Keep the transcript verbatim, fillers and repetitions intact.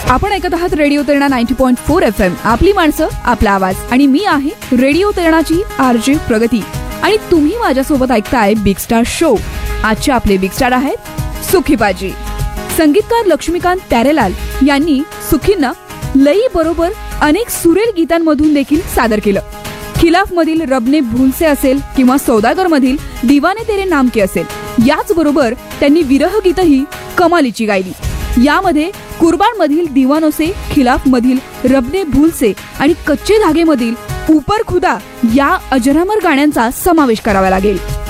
आपण ऐकत आहात radio Terna ninety point four F M. आपली माणसं, आपला आवाज. आणि मी आहे रेडिओ तेरणाची आरजे प्रगती. आणि तुम्ही माझ्यासोबत ऐकताय बिग स्टार शो. आजचे आपले बिग स्टार आहेत सुखीबाजी. संगीतकार लक्ष्मीकांत प्यारेलाल यांनी सुखींना लई बरोबर अनेक सुरेल गीतांमधून देखील सादर केलं. खिलाफ मधील रबने भूलसे असेल किंवा सौदागर मधील दिवाने तेरे नाम के असेल, याचबरोबर त्यांनी विरह गीतही कमालीची गायली. यामध्ये कुर्बान मधील दिवानो से, खिलाफ मधील रबने भूलसे आणि कच्चे धागे मधील ऊपर खुदा या अजरामर गाण्यांचा समावेश करावा लागेल.